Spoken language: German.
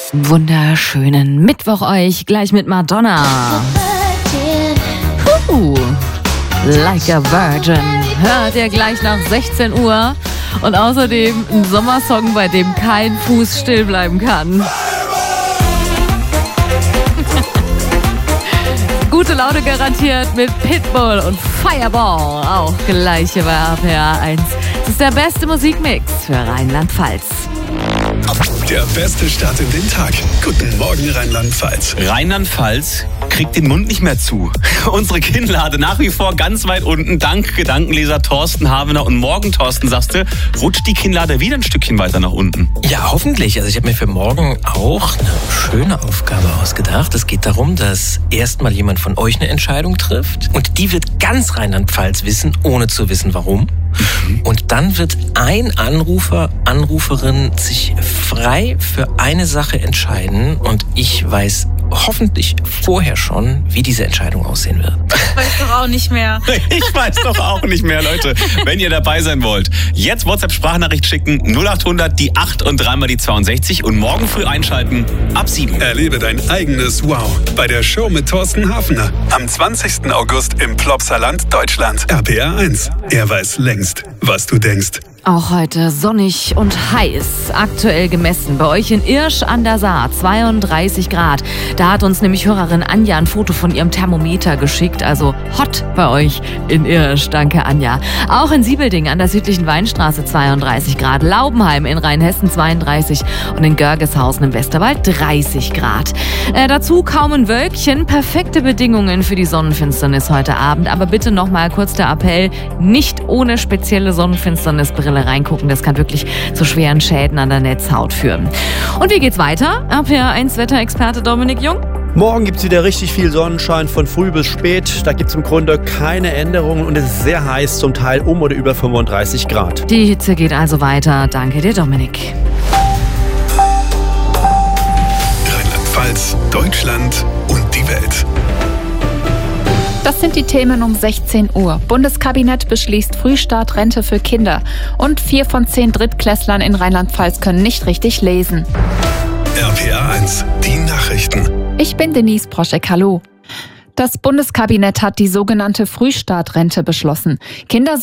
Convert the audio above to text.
Wunderschönen Mittwoch euch, gleich mit Madonna. Like a Virgin. Hört ihr gleich nach 16 Uhr. Und außerdem ein Sommersong, bei dem kein Fuß still bleiben kann. Gute Laune garantiert mit Pitbull und Fireball. Auch gleich hier bei RPA 1. Das ist der beste Musikmix für Rheinland-Pfalz. Der beste Start in den Tag. Guten Morgen, Rheinland-Pfalz. Rheinland-Pfalz kriegt den Mund nicht mehr zu. Unsere Kinnlade nach wie vor ganz weit unten. Dank Gedankenleser Thorsten Havener. Und morgen, Thorsten, sagst du, rutscht die Kinnlade wieder ein Stückchen weiter nach unten. Ja, hoffentlich. Also ich habe mir für morgen auch eine schöne Aufgabe ausgedacht. Es geht darum, dass erstmal jemand von euch eine Entscheidung trifft. Und die wird ganz Rheinland-Pfalz wissen, ohne zu wissen, warum. Und dann wird ein Anrufer, Anruferin sich frei für eine Sache entscheiden. Und ich weiß hoffentlich vorher schon, wie diese Entscheidung aussehen wird. Ich weiß doch auch nicht mehr. Ich weiß doch auch nicht mehr, Leute. Wenn ihr dabei sein wollt, jetzt WhatsApp-Sprachnachricht schicken, 0800 die 8 und dreimal die 62 und morgen früh einschalten, ab 7. Erlebe dein eigenes Wow bei der Show mit Thorsten Havener. Am 20. August im Plopsaland, Deutschland. RPA 1. Er weiß längst, was du denkst. Auch heute sonnig und heiß. Aktuell gemessen bei euch in Irsch an der Saar 32 Grad. Da hat uns nämlich Hörerin Anja ein Foto von ihrem Thermometer geschickt. Also hot bei euch in Irsch. Danke, Anja. Auch in Siebelding an der südlichen Weinstraße 32 Grad. Laubenheim in Rheinhessen 32 und in Görgeshausen im Westerwald 30 Grad. Dazu kaum ein Wölkchen. Perfekte Bedingungen für die Sonnenfinsternis heute Abend. Aber bitte noch mal kurz der Appell, nicht ohne spezielle Sonnenfinsternisbrille reingucken. Das kann wirklich zu schweren Schäden an der Netzhaut führen. Und wie geht's weiter? RPA 1 Wetterexperte Dominik Jung. Morgen gibt es wieder richtig viel Sonnenschein von früh bis spät. Da gibt es im Grunde keine Änderungen und es ist sehr heiß, zum Teil um oder über 35 Grad. Die Hitze geht also weiter. Danke dir, Dominik. Rheinland-Pfalz, Deutschland und die Welt. Das sind die Themen um 16 Uhr. Bundeskabinett beschließt Frühstart-Rente für Kinder. Und 4 von 10 Drittklässlern in Rheinland-Pfalz können nicht richtig lesen. RPA 1, die Nachrichten. Ich bin Denise Proschek, hallo. Das Bundeskabinett hat die sogenannte Frühstart-Rente beschlossen. Kinder